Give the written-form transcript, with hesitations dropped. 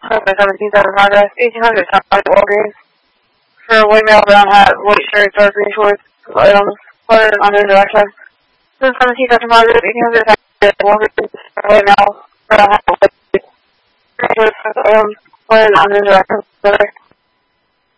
17,000 address, 1800 South Walgreens. For white male, brown hat, white shirt, dark green shorts, items, colored in unknown direction. 17,000 address, 1800 South Walgreens. For white male, brown hat, white shirt, dark green shorts, items, colored in unknown direction.